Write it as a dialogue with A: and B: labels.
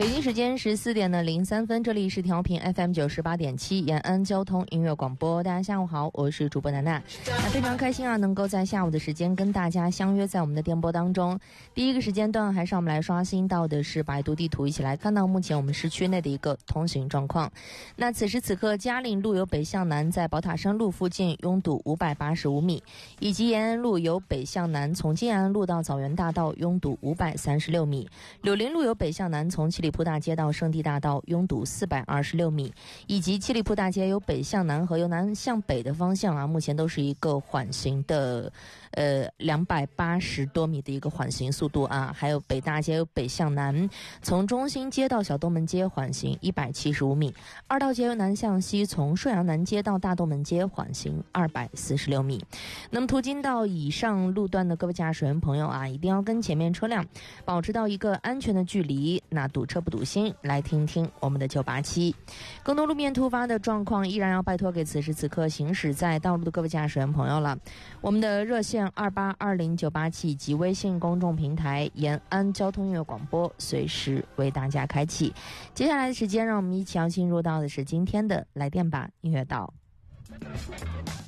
A: 北京时间14点03分，这里是调频 FM 98.7延安交通音乐广播。大家下午好，我是主播楠楠。非常开心啊，能够在下午的时间跟大家相约在我们的电波当中。第一个时间段还是我们来刷新到的是百度地图，一起来看到目前我们市区内的一个通行状况。那此时此刻，嘉陵路由北向南在宝塔山路附近拥堵585米，以及延安路由北向南从静安路到枣园大道拥堵536米，柳林路由北向南从七里铺大街到圣地大道拥堵426米，以及七里铺大街由北向南和由南向北的方向啊，目前都是一个缓行的280多米的一个缓行速度啊。还有北大街由北向南从中心街到小东门街缓行175米，二道街由南向西从顺阳南街到大东门街缓行246米。那么途经到以上路段的各位驾驶员朋友啊，一定要跟前面车辆保持到一个安全的距离，那堵车不堵心。来听听我们的987，更多路面突发的状况依然要拜托给此时此刻行驶在道路的各位驾驶员朋友了。我们的热线2820987以及微信公众平台延安交通音乐广播随时为大家开启。接下来的时间，让我们一起要进入到的是今天的来电吧音乐岛。